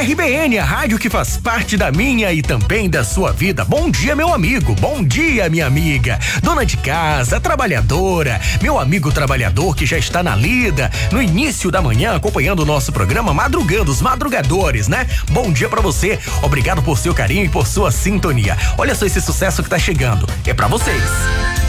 RBN, a rádio que faz parte da minha e também da sua vida. Bom dia, meu amigo. Bom dia, minha amiga. Dona de casa, trabalhadora, meu amigo trabalhador que já está na lida, no início da manhã, acompanhando o nosso programa, madrugando, os madrugadores, né? Bom dia pra você. Obrigado por seu carinho e por sua sintonia. Olha só esse sucesso que tá chegando. É pra vocês.